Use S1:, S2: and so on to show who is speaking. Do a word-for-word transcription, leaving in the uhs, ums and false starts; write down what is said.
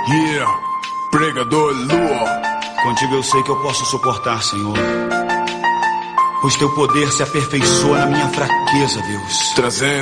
S1: Yeah, pregador Lua.
S2: Contigo eu sei que eu posso suportar, Senhor, pois teu poder se aperfeiçoa na minha fraqueza, Deus.
S1: Trazendo